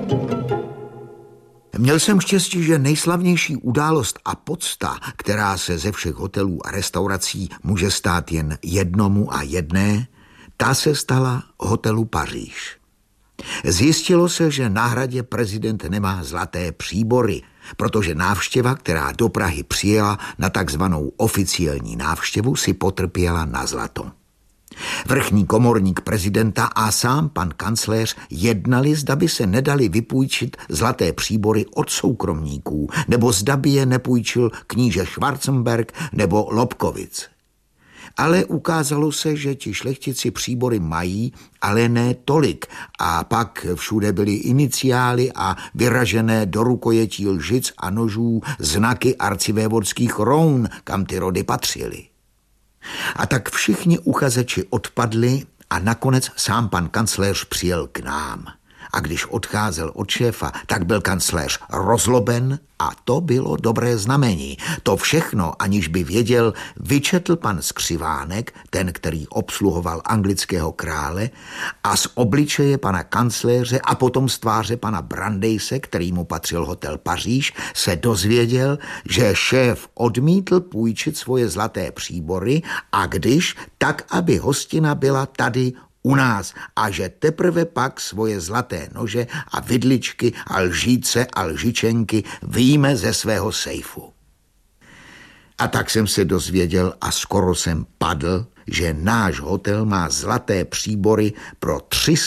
Měl jsem štěstí, že nejslavnější událost a podsta, která se ze všech hotelů a restaurací může stát jen jednomu a jedné, ta se stala hotelu Paříž. Zjistilo se, že na hradě prezident nemá zlaté příbory, protože návštěva, která do Prahy přijela na takzvanou oficiální návštěvu, si potrpěla na zlato. Vrchní komorník prezidenta a sám pan kancléř jednali, zda by se nedali vypůjčit zlaté příbory od soukromníků, nebo zda by je nepůjčil kníže Schwarzenberg nebo Lobkowicz. Ale ukázalo se, že ti šlechtici příbory mají, ale ne tolik. A pak všude byly iniciály a vyražené do rukojetí lžic a nožů znaky arcivévodských roun, kam ty rody patřily. A tak všichni uchazeči odpadli a nakonec sám pan kancléř přijel k nám. A když odcházel od šéfa, tak byl kancléř rozloben a to bylo dobré znamení. To všechno, aniž by věděl, vyčetl pan Skřivánek, ten, který obsluhoval anglického krále, a z obličeje pana kancléře a potom z tváře pana Brandejse, který mu patřil hotel Paříž, se dozvěděl, že šéf odmítl půjčit svoje zlaté příbory a když, tak aby hostina byla tady u nás a že teprve pak svoje zlaté nože a vidličky a lžíce a lžičenky vyjme ze svého sejfu. A tak jsem se dozvěděl a skoro jsem padl, že náš hotel má zlaté příbory pro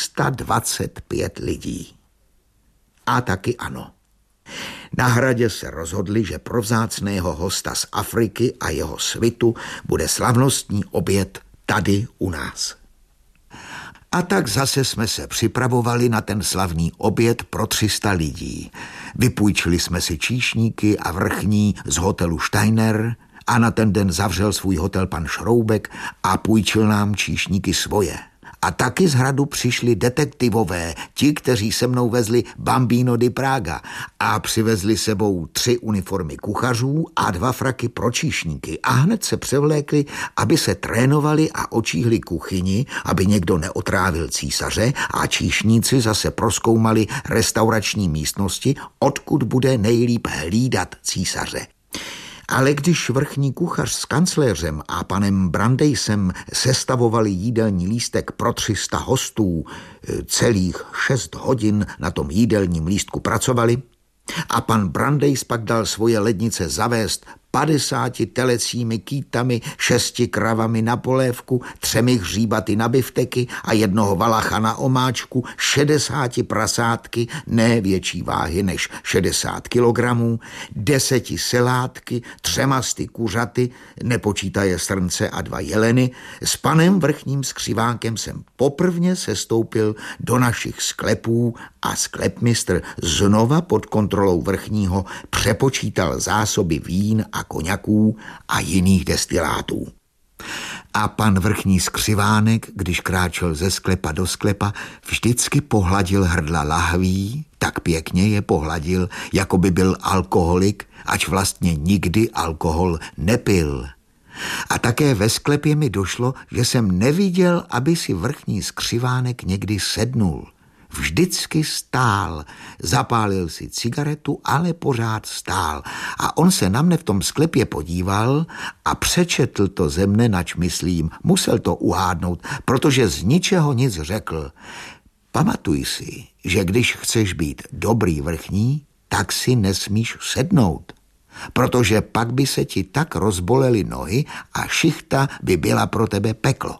325 lidí. A taky ano. Na hradě se rozhodli, že pro vzácného hosta z Afriky a jeho svitu bude slavnostní oběd tady u nás. A tak zase jsme se připravovali na ten slavný oběd pro 300 lidí. Vypůjčili jsme si číšníky a vrchní z hotelu Steiner a na ten den zavřel svůj hotel pan Šroubek a půjčil nám číšníky svoje. A taky z hradu přišli detektivové, ti, kteří se mnou vezli Bambino di Praga a přivezli sebou 3 uniformy kuchařů a 2 fraky pro číšníky a hned se převlékli, aby se trénovali a očíhli kuchyni, aby někdo neotrávil císaře a číšníci zase prozkoumali restaurační místnosti, odkud bude nejlíp hlídat císaře. Ale když vrchní kuchař s kancléřem a panem Brandejsem sestavovali jídelní lístek pro 300 hostů, celých 6 hodin na tom jídelním lístku pracovali a pan Brandejs pak dal svoje lednice zavést 50 telecími kýtami, 6 kravami na polévku, 3 hříbaty na bifteky a 1 valacha na omáčku, 60 prasátky, ne větší váhy než 60 kilogramů, 10 selátky, 3 kuřaty, nepočítaje srnce a 2 jeleny. S panem vrchním Skřivánkem jsem poprvně sestoupil do našich sklepů a sklepmistr znova pod kontrolou vrchního přepočítal zásoby vín a koňaků a jiných destilátů. A pan vrchní Skřivánek, když kráčel ze sklepa do sklepa, vždycky pohladil hrdla lahví, tak pěkně je pohladil, jako by byl alkoholik, ač vlastně nikdy alkohol nepil. A také ve sklepě mi došlo, že jsem neviděl, aby si vrchní Skřivánek někdy sednul. Vždycky stál, zapálil si cigaretu, ale pořád stál. A on se na mne v tom sklepě podíval a přečetl to ze mne, nač myslím, musel to uhádnout, protože z ničeho nic řekl. Pamatuj si, že když chceš být dobrý vrchní, tak si nesmíš sednout, protože pak by se ti tak rozbolely nohy a šichta by byla pro tebe peklo.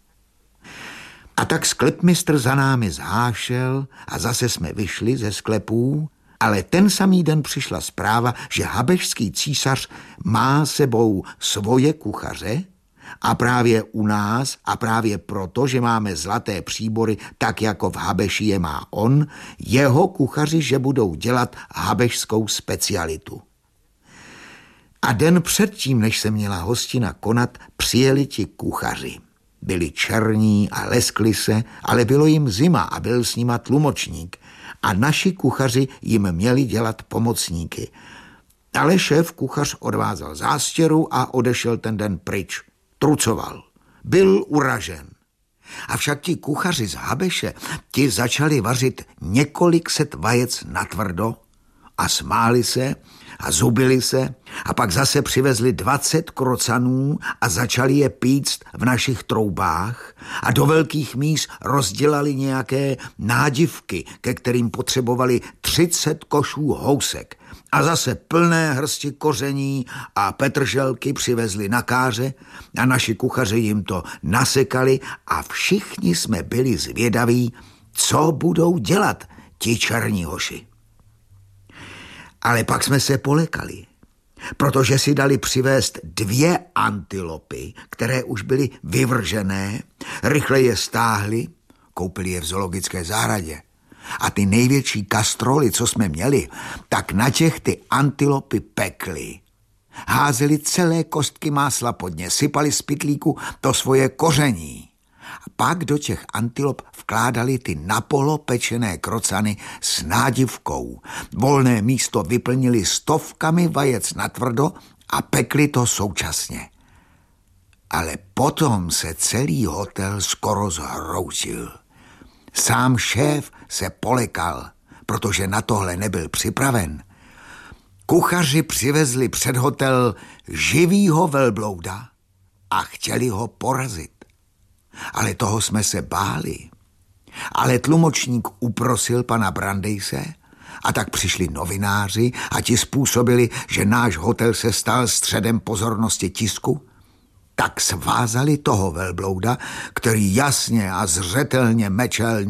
A tak sklepmistr za námi zhášel a zase jsme vyšli ze sklepů, ale ten samý den přišla zpráva, že habešský císař má sebou svoje kuchaře a právě u nás a právě proto, že máme zlaté příbory tak jako v Habeši je má on, jeho kuchaři, že budou dělat habešskou specialitu. A den předtím, než se měla hostina konat, přijeli ti kuchaři. Byli černí a leskli se, ale bylo jim zima a byl s nima tlumočník a naši kuchaři jim měli dělat pomocníky. Ale šéf kuchař odvázal zástěru a odešel ten den pryč. Trucoval. Byl uražen. Avšak ti kuchaři z Habeše, ti začali vařit několik set vajec natvrdo a smáli se a zubili se a pak zase přivezli 20 krocanů a začali je píct v našich troubách a do velkých mís rozdělali nějaké nádivky, ke kterým potřebovali 30 košů housek a zase plné hrsti koření a petrželky přivezli na káře a naši kuchaři jim to nasekali a všichni jsme byli zvědaví, co budou dělat ti černí hoši. Ale pak jsme se polekali, protože si dali přivést 2 antilopy, které už byly vyvržené, rychle je stáhli, koupili je v zoologické zahradě. A ty největší kastroly, co jsme měli, tak na těch ty antilopy pekli. Házeli celé kostky másla pod ně, sypali z pytlíku to svoje koření. A pak do těch antilop vkládali ty napolopečené krocany s nádivkou. Volné místo vyplnili stovkami vajec natvrdo a pekli to současně. Ale potom se celý hotel skoro zhroutil. Sám šéf se polekal, protože na tohle nebyl připraven. Kuchaři přivezli před hotel živýho velblouda a chtěli ho porazit. Ale toho jsme se báli. Ale tlumočník uprosil pana Brandejse a tak přišli novináři a ti způsobili, že náš hotel se stal středem pozornosti tisku, tak svázali toho velblouda, který jasně a zřetelně mečel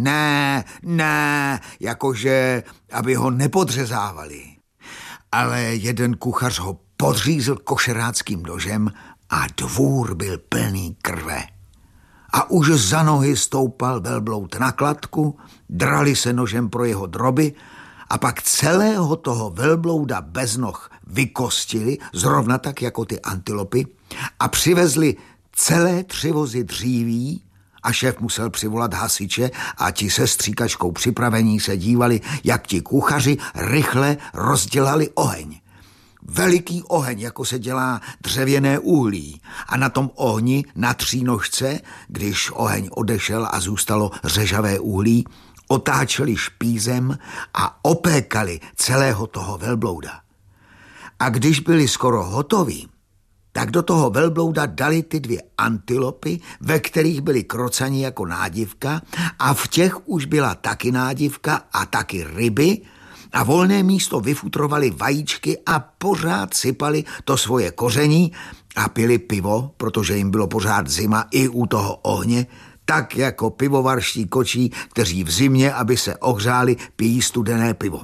ne, jakože aby ho nepodřezávali. Ale jeden kuchař ho podřízl košeráckým nožem a dvůr byl plný krve. A už za nohy stoupal velbloud na kladku, drali se nožem pro jeho droby a pak celého toho velblouda bez noh vykostili, zrovna tak jako ty antilopy, a přivezli celé 3 vozy dříví a šéf musel přivolat hasiče a ti se stříkačkou připravení se dívali, jak ti kuchaři rychle rozdělali oheň. Veliký oheň, jako se dělá dřevěné uhlí. A na tom ohni, na 3 nožce, když oheň odešel a zůstalo řežavé uhlí, otáčeli špízem a opékali celého toho velblouda. A když byli skoro hotoví, tak do toho velblouda dali ty 2 antilopy, ve kterých byly krocani jako nádivka a v těch už byla taky nádivka a taky ryby, a volné místo vyfutrovali vajíčky a pořád sypali to svoje koření a pili pivo, protože jim bylo pořád zima i u toho ohně, tak jako pivovarští kočí, kteří v zimě, aby se ohřáli, pijí studené pivo.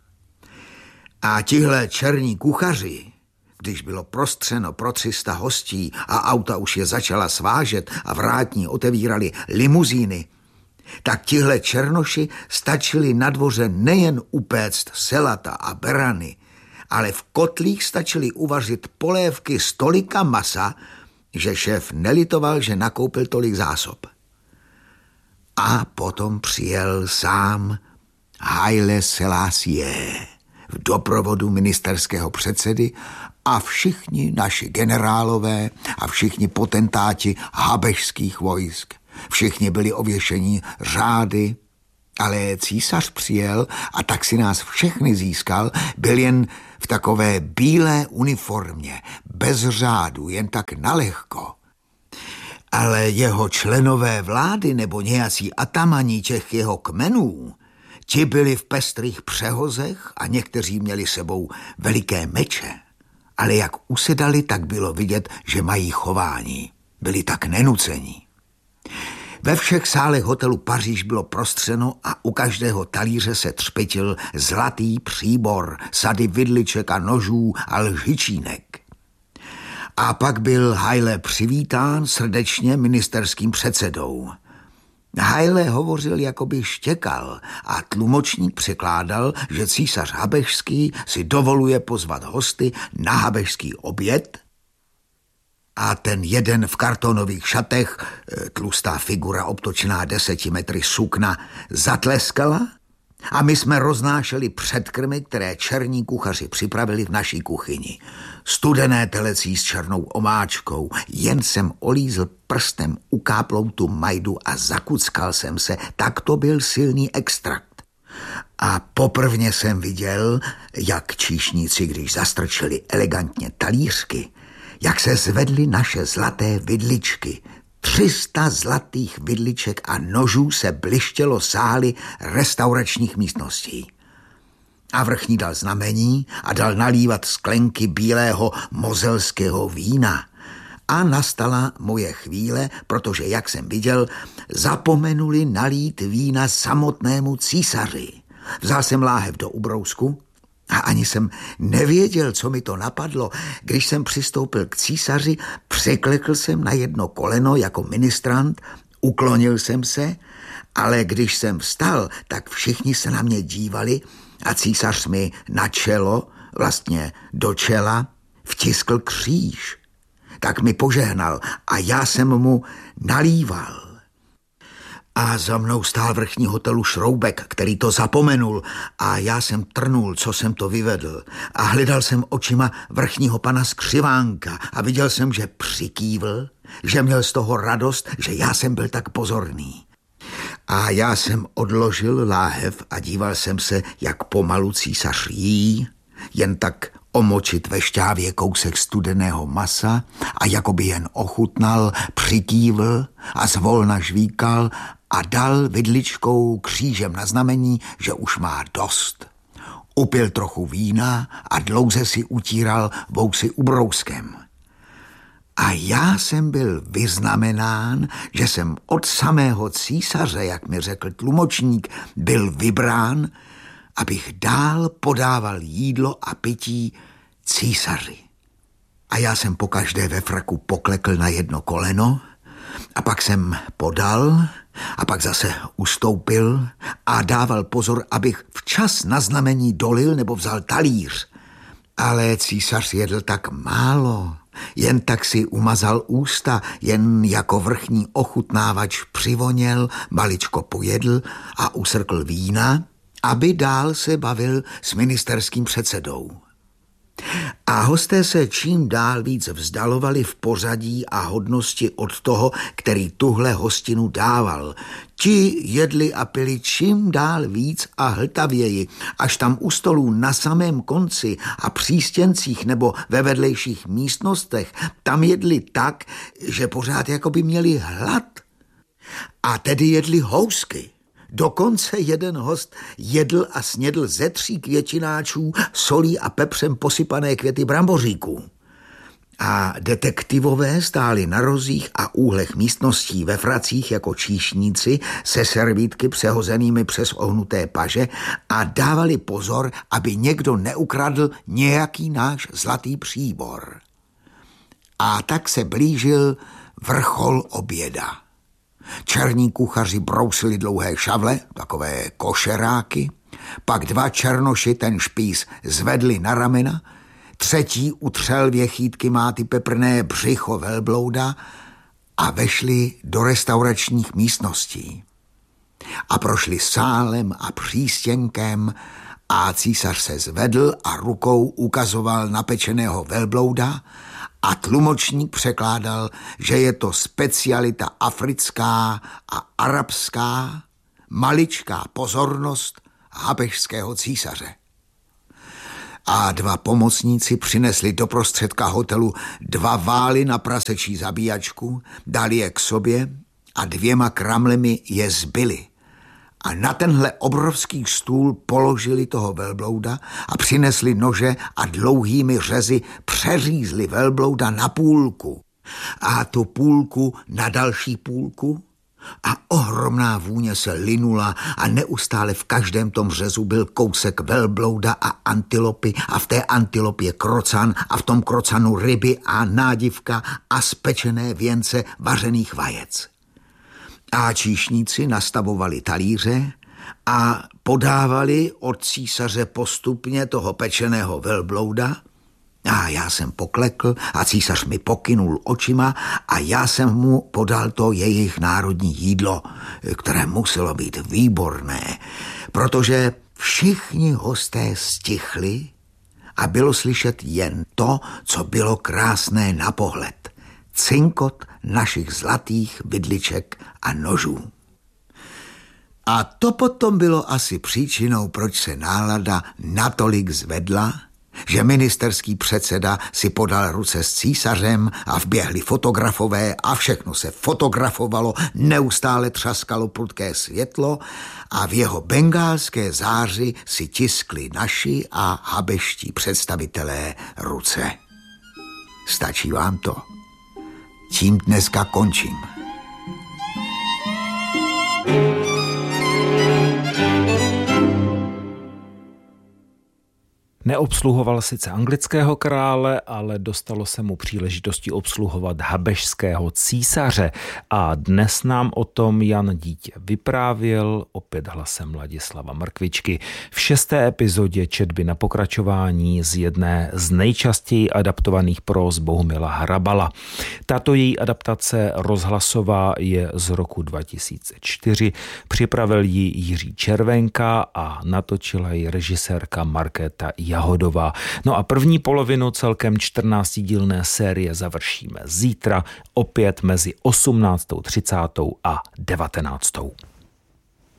A tihle černí kuchaři, když bylo prostřeno pro 300 hostí a auta už je začala svážet a vrátní otevírali limuzíny, tak tihle černoši stačili na dvoře nejen upéct selata a berany, ale v kotlích stačili uvařit polévky z tolika masa, že šéf nelitoval, že nakoupil tolik zásob. A potom přijel sám Haile Selassie v doprovodu ministerského předsedy a všichni naši generálové a všichni potentáti habešských vojsk. Všichni byli ověšení řády, ale císař přijel a tak si nás všechny získal, byl jen v takové bílé uniformě, bez řádu, jen tak nalehko. Ale jeho členové vlády nebo nějací atamani těch jeho kmenů, ti byli v pestrých přehozech a někteří měli sebou veliké meče. Ale jak usedali, tak bylo vidět, že mají chování. Byli tak nenucení. Ve všech sálech hotelu Paříž bylo prostřeno a u každého talíře se třpitil zlatý příbor, sady vidliček a nožů a lžičínek. A pak byl Haile přivítán srdečně ministerským předsedou. Haile hovořil, jako by štěkal a tlumočník překládal, že císař habešský si dovoluje pozvat hosty na habešský oběd. A ten jeden v kartonových šatech, tlustá figura obtočená 10 metry sukna, zatleskala A my jsme roznášeli předkrmy, které černí kuchaři připravili v naší kuchyni. Studené telecí s černou omáčkou. Jen jsem olízl prstem ukáplou tu majdu a zakuckal jsem se. Tak to byl silný extrakt. A poprvně jsem viděl, jak číšníci, když zastrčili elegantně talířky, jak se zvedly naše zlaté vidličky. 300 zlatých vidliček a nožů se blištělo sály restauračních místností. A vrchní dal znamení a dal nalívat sklenky bílého mozelského vína. A nastala moje chvíle, protože, jak jsem viděl, zapomenuli nalít vína samotnému císaři. Vzal jsem láhev do ubrousku a ani jsem nevěděl, co mi to napadlo. Když jsem přistoupil k císaři, přiklekl jsem na jedno koleno jako ministrant, uklonil jsem se, ale když jsem vstal, tak všichni se na mě dívali a císař mi na čelo, vlastně do čela, vtiskl kříž. Tak mi požehnal a já jsem mu nalíval. A za mnou stál vrchní hotelu Šroubek, který to zapomenul a já jsem trnul, co jsem to vyvedl. A hledal jsem očima vrchního pana Skřivánka a viděl jsem, že přikývl, že měl z toho radost, že já jsem byl tak pozorný. A já jsem odložil láhev a díval jsem se, jak pomalu císař jí, jen tak omočit ve šťávě kousek studeného masa a jakoby jen ochutnal, přikývl a zvolna žvíkal a dal vidličkou křížem na znamení, že už má dost. Upil trochu vína a dlouze si utíral vousy ubrouskem. A já jsem byl vyznamenán, že jsem od samého císaře, jak mi řekl tlumočník, byl vybrán, abych dál podával jídlo a pití císaři. A já jsem pokaždé ve fraku poklekl na jedno koleno a pak jsem podal a pak zase ustoupil a dával pozor, abych včas na znamení dolil nebo vzal talíř. Ale císař jedl tak málo, jen tak si umazal ústa, jen jako vrchní ochutnávač přivoněl, maličko pojedl a usrkl vína, aby dál se bavil s ministerským předsedou. A hosté se čím dál víc vzdalovali v pořadí a hodnosti od toho, který tuhle hostinu dával. Ti jedli a pili čím dál víc a hltavěji, až tam u stolů na samém konci a přístěncích nebo ve vedlejších místnostech tam jedli tak, že pořád jako by měli hlad. A tedy jedli housky. Dokonce jeden host jedl a snědl ze 3 květináčů solí a pepřem posypané květy bramboříků. A detektivové stáli na rozích a úhlech místností ve fracích jako číšníci se servítky přehozenými přes ohnuté paže a dávali pozor, aby někdo neukradl nějaký náš zlatý příbor. A tak se blížil vrchol oběda. Černí kuchaři brousili dlouhé šavle, takové košeráky, pak 2 černoši ten špíz zvedli na ramena, 3. utřel věchýtky máty peprné břicho velblouda a vešli do restauračních místností. A prošli sálem a přístěnkem a císař se zvedl a rukou ukazoval na pečeného velblouda a tlumočník překládal, že je to specialita africká a arabská, maličká pozornost habešského císaře. A 2 pomocníci přinesli do prostředka hotelu 2 vály na prasečí zabíjačku, dali je k sobě a 2 kramlemi je zbyli. A na tenhle obrovský stůl položili toho velblouda a přinesli nože a dlouhými řezy přeřízli velblouda na půlku. A tu půlku na další půlku a ohromná vůně se linula a neustále v každém tom řezu byl kousek velblouda a antilopy a v té antilopě krocan a v tom krocanu ryby a nádivka a spečené věnce vařených vajec. A číšníci nastavovali talíře a podávali od císaře postupně toho pečeného velblouda. A já jsem poklekl a císař mi pokynul očima a já jsem mu podal to jejich národní jídlo, které muselo být výborné. protože všichni hosté stichli a bylo slyšet jen to, co bylo krásné na pohled. Cinkot našich zlatých vidliček a nožů. A to potom bylo asi příčinou, proč se nálada natolik zvedla, že ministerský předseda si podal ruce s císařem a vběhli fotografové a všechno se fotografovalo, neustále třaskalo prudké světlo a v jeho bengálské záři si tiskli naši a habeští představitelé ruce. Stačí vám to? Tím dneska končím. Neobsluhoval sice anglického krále, ale dostalo se mu příležitosti obsluhovat habešského císaře a dnes nám o tom Jan Dítě vyprávěl, opět hlasem Ladislava Mrkvičky, v 6. epizodě četby na pokračování z jedné z nejčastěji adaptovaných próz Bohumila Hrabala. Tato její adaptace rozhlasová je z roku 2004, připravil ji Jiří Červenka a natočila ji režisérka Markéta Jahodová. No a první polovinu celkem 14dílné série završíme zítra, opět mezi 18:30 a 19:00.